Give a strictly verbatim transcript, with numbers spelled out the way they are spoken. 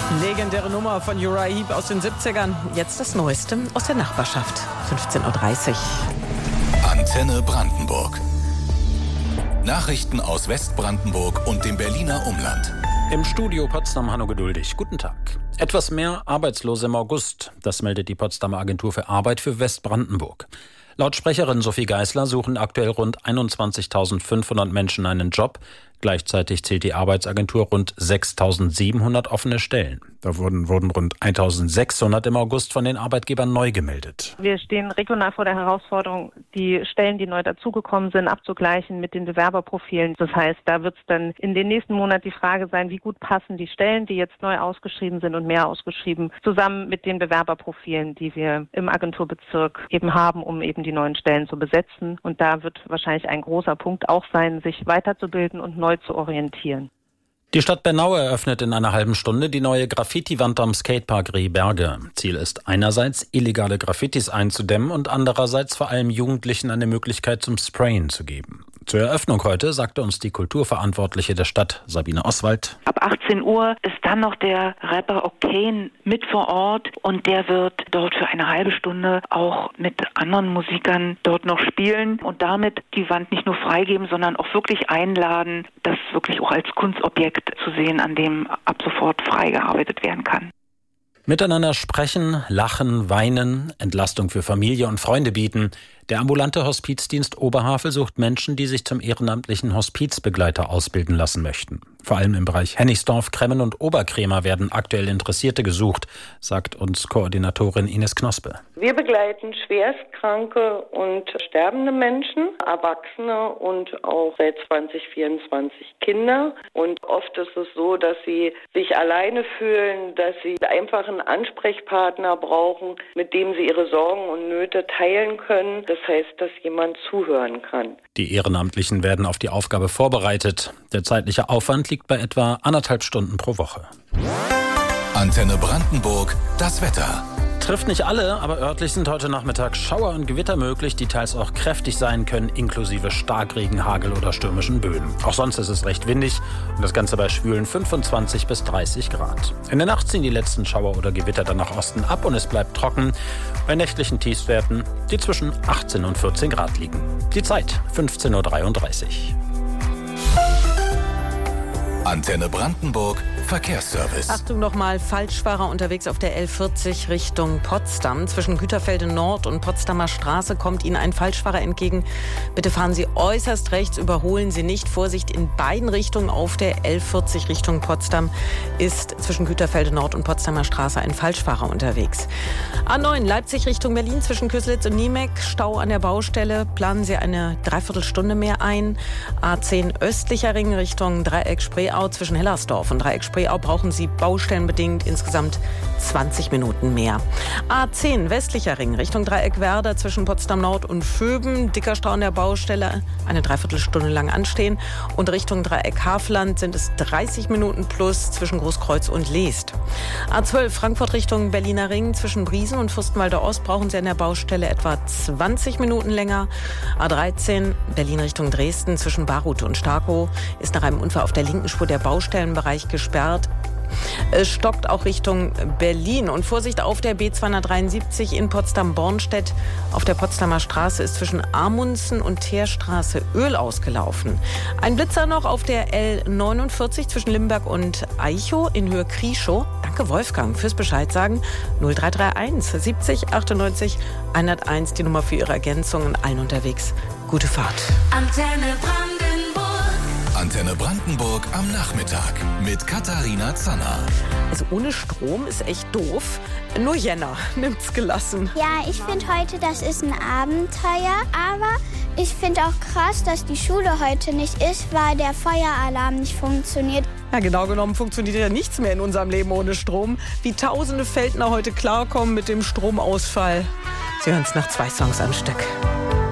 Legendäre Nummer von Uriah Heep aus den siebzigern. Jetzt das Neueste aus der Nachbarschaft. fünfzehn Uhr dreißig. Antenne Brandenburg. Nachrichten aus Westbrandenburg und dem Berliner Umland. Im Studio Potsdam Hanno Geduldig. Guten Tag. Etwas mehr Arbeitslose im August. Das meldet die Potsdamer Agentur für Arbeit für Westbrandenburg. Laut Sprecherin Sophie Geisler suchen aktuell rund einundzwanzigtausendfünfhundert Menschen einen Job. Gleichzeitig zählt die Arbeitsagentur rund sechstausendsiebenhundert offene Stellen. Da wurden, wurden rund eintausendsechshundert im August von den Arbeitgebern neu gemeldet. Wir stehen regional vor der Herausforderung, die Stellen, die neu dazugekommen sind, abzugleichen mit den Bewerberprofilen. Das heißt, da wird es dann in den nächsten Monaten die Frage sein, wie gut passen die Stellen, die jetzt neu ausgeschrieben sind und mehr ausgeschrieben, zusammen mit den Bewerberprofilen, die wir im Agenturbezirk eben haben, um eben die neuen Stellen zu besetzen. Und da wird wahrscheinlich ein großer Punkt auch sein, sich weiterzubilden und neu zu orientieren. Die Stadt Bernau eröffnet in einer halben Stunde die neue Graffiti-Wand am Skatepark Rehberge. Ziel ist einerseits, illegale Graffitis einzudämmen und andererseits vor allem Jugendlichen eine Möglichkeit zum Sprayen zu geben. Zur Eröffnung heute sagte uns die Kulturverantwortliche der Stadt, Sabine Oswald. Ab achtzehn Uhr ist dann noch der Rapper Octane mit vor Ort und der wird dort für eine halbe Stunde auch mit anderen Musikern dort noch spielen und damit die Wand nicht nur freigeben, sondern auch wirklich einladen, das wirklich auch als Kunstobjekt zu sehen, an dem ab sofort frei gearbeitet werden kann. Miteinander sprechen, lachen, weinen, Entlastung für Familie und Freunde bieten. Der ambulante Hospizdienst Oberhavel sucht Menschen, die sich zum ehrenamtlichen Hospizbegleiter ausbilden lassen möchten. Vor allem im Bereich Hennigsdorf, Kremmen und Oberkremer werden aktuell Interessierte gesucht, sagt uns Koordinatorin Ines Knospe. Wir begleiten schwerstkranke und sterbende Menschen, Erwachsene und auch seit zwanzig vierundzwanzig Kinder. Und oft ist es so, dass sie sich alleine fühlen, dass sie einfach einen Ansprechpartner brauchen, mit dem sie ihre Sorgen und Nöte teilen können. Das heißt, dass jemand zuhören kann. Die Ehrenamtlichen werden auf die Aufgabe vorbereitet. Der zeitliche Aufwand liegt bei etwa anderthalb Stunden pro Woche. Antenne Brandenburg, das Wetter. Trifft nicht alle, aber örtlich sind heute Nachmittag Schauer und Gewitter möglich, die teils auch kräftig sein können, inklusive Starkregen, Hagel oder stürmischen Böen. Auch sonst ist es recht windig und das Ganze bei schwülen fünfundzwanzig bis dreißig Grad. In der Nacht ziehen die letzten Schauer oder Gewitter dann nach Osten ab und es bleibt trocken bei nächtlichen Tiefstwerten, die zwischen achtzehn und vierzehn Grad liegen. Die Zeit fünfzehn Uhr dreiunddreißig. Antenne Brandenburg, Verkehrsservice. Achtung nochmal, Falschfahrer unterwegs auf der L vierzig Richtung Potsdam. Zwischen Güterfelde Nord und Potsdamer Straße kommt Ihnen ein Falschfahrer entgegen. Bitte fahren Sie äußerst rechts, überholen Sie nicht. Vorsicht in beiden Richtungen auf der L vierzig Richtung Potsdam ist zwischen Güterfelde Nord und Potsdamer Straße ein Falschfahrer unterwegs. A neun Leipzig Richtung Berlin zwischen Köslitz und Niemek. Stau an der Baustelle. Planen Sie eine Dreiviertelstunde mehr ein. A zehn östlicher Ring Richtung Dreieck-Spreeau zwischen Hellersdorf und Dreieck-Spreeau brauchen Sie baustellenbedingt insgesamt zwanzig Minuten mehr. A zehn westlicher Ring Richtung Dreieck-Werder zwischen Potsdam Nord und Vöben. Dicker Stau an der Baustelle, eine Dreiviertelstunde lang anstehen. Und Richtung Dreieck-Hafland sind es dreißig Minuten plus zwischen Großkreuz und Leest. A zwölf Frankfurt Richtung Berliner Ring zwischen Briesen und Fürstenwalder Ost brauchen Sie an der Baustelle etwa zwanzig Minuten länger. A dreizehn Berlin Richtung Dresden zwischen Barut und Starkow ist nach einem Unfall auf der linken Spur der Baustellenbereich gesperrt. Es stockt auch Richtung Berlin. Und Vorsicht auf der B zweihundertdreiundsiebzig in Potsdam-Bornstedt. Auf der Potsdamer Straße ist zwischen Amundsen und Teerstraße Öl ausgelaufen. Ein Blitzer noch auf der L neunundvierzig zwischen Limberg und Eichow in Höhe Krieschow. Danke Wolfgang fürs Bescheid sagen. null drei drei eins siebzig achtundneunzig hunderteins die Nummer für Ihre Ergänzungen. Allen unterwegs. Gute Fahrt. Antenne Brandenburg. Antenne Brandenburg am Nachmittag mit Katharina Zanner. Also ohne Strom ist echt doof. Nur Jenna nimmt's gelassen. Ja, ich finde heute, das ist ein Abenteuer. Aber ich finde auch krass, dass die Schule heute nicht ist, weil der Feueralarm nicht funktioniert. Ja, genau genommen funktioniert ja nichts mehr in unserem Leben ohne Strom. Wie tausende Feldner heute klarkommen mit dem Stromausfall. Sie hören es nach zwei Songs am Stück.